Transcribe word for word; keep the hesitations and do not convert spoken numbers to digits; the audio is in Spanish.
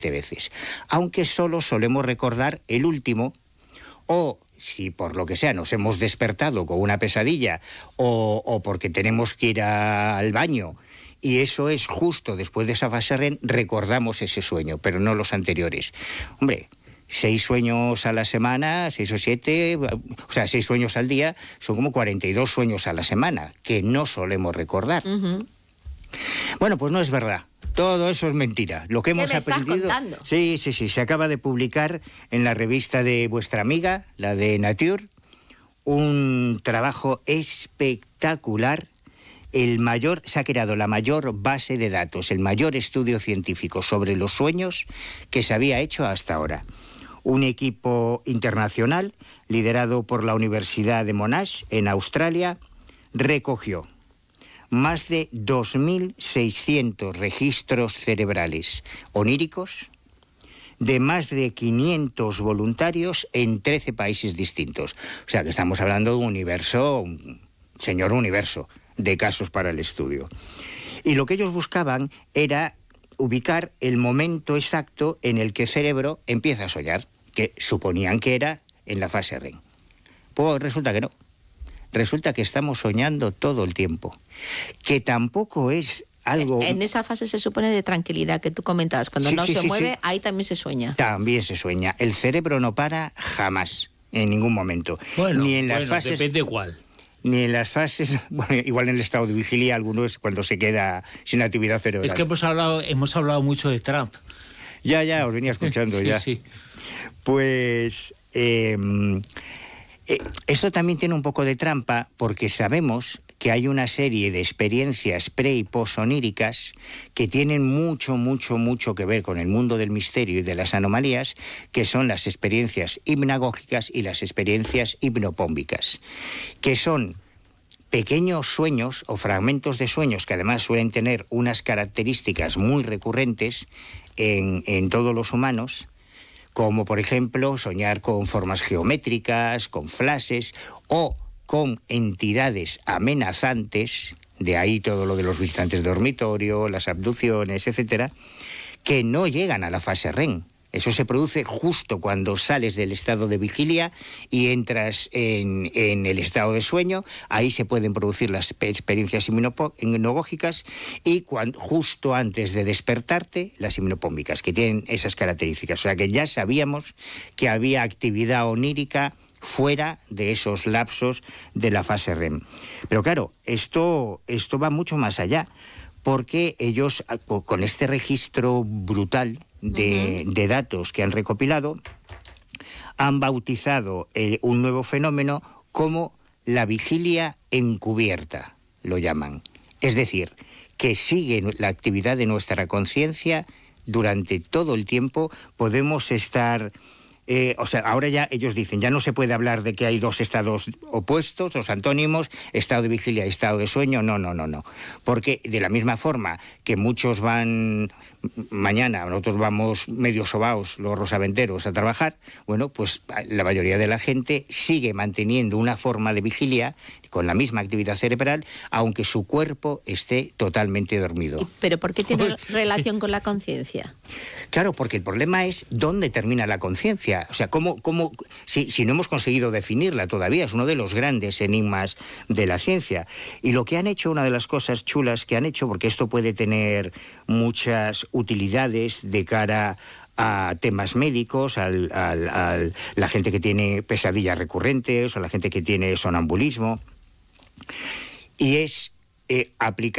veces, aunque solo solemos recordar el último, o si por lo que sea nos hemos despertado con una pesadilla o, o porque tenemos que ir a, al baño, y eso es justo después de esa fase R E M, recordamos ese sueño, pero no los anteriores. Hombre, seis sueños a la semana, seis o siete, o sea, seis sueños al día, son como cuarenta y dos sueños a la semana, que no solemos recordar. Uh-huh. Bueno, pues no es verdad. Todo eso es mentira. Lo que hemos ¿Qué me aprendido. estás contando? Sí, sí, sí. Se acaba de publicar en la revista de vuestra amiga, la de Nature, un trabajo espectacular. El mayor, se ha creado la mayor base de datos, el mayor estudio científico sobre los sueños que se había hecho hasta ahora. Un equipo internacional, liderado por la Universidad de Monash, en Australia, recogió más de dos mil seiscientos registros cerebrales oníricos de más de quinientos voluntarios en trece países distintos. O sea que estamos hablando de un universo, un señor universo de casos para el estudio. Y lo que ellos buscaban era ubicar el momento exacto en el que el cerebro empieza a soñar, que suponían que era en la fase R E M. Pues resulta que no. Resulta que estamos soñando todo el tiempo, que tampoco es algo... En esa fase se supone de tranquilidad que tú comentabas, cuando sí, no sí, se sí, mueve, sí. Ahí también se sueña. También se sueña. El cerebro no para jamás, en ningún momento. Bueno, ni en las bueno, fases, depende cuál. Ni en las fases, bueno, igual en el estado de vigilia, algunos cuando se queda sin actividad cerebral. Es que hemos hablado, hemos hablado mucho de Trump. Ya, ya, os venía escuchando sí, ya. Sí. Pues... Eh, Eh, esto también tiene un poco de trampa porque sabemos que hay una serie de experiencias pre y posoníricas que tienen mucho, mucho, mucho que ver con el mundo del misterio y de las anomalías, que son las experiencias hipnagógicas y las experiencias hipnopómbicas, que son pequeños sueños o fragmentos de sueños que además suelen tener unas características muy recurrentes en, en todos los humanos, como por ejemplo soñar con formas geométricas, con flashes o con entidades amenazantes, de ahí todo lo de los visitantes de dormitorio, las abducciones, etcétera, que no llegan a la fase R E M. Eso se produce justo cuando sales del estado de vigilia y entras en, en el estado de sueño. Ahí se pueden producir las experiencias hipnagógicas y cuando, justo antes de despertarte, las hipnopómbicas, que tienen esas características. O sea que ya sabíamos que había actividad onírica fuera de esos lapsos de la fase R E M. Pero claro, esto, esto va mucho más allá, porque ellos, con este registro brutal de, uh-huh. de datos que han recopilado, han bautizado eh, un nuevo fenómeno como la vigilia encubierta, lo llaman. Es decir, que sigue la actividad de nuestra conciencia durante todo el tiempo. Podemos estar... Eh, o sea, ahora ya ellos dicen, ya no se puede hablar de que hay dos estados opuestos, dos antónimos, estado de vigilia y estado de sueño, no, no, no, no. Porque de la misma forma que muchos van mañana, nosotros vamos medio sobaos, los rosaventeros, a trabajar, bueno, pues la mayoría de la gente sigue manteniendo una forma de vigilia con la misma actividad cerebral, aunque su cuerpo esté totalmente dormido. ¿Pero por qué tiene relación con la conciencia? Claro, porque el problema es dónde termina la conciencia. O sea, cómo, cómo si, si no hemos conseguido definirla todavía, es uno de los grandes enigmas de la ciencia. Y lo que han hecho, una de las cosas chulas que han hecho, porque esto puede tener muchas utilidades de cara a temas médicos, al, al, al la gente que tiene pesadillas recurrentes o la gente que tiene sonambulismo, y es eh, aplicar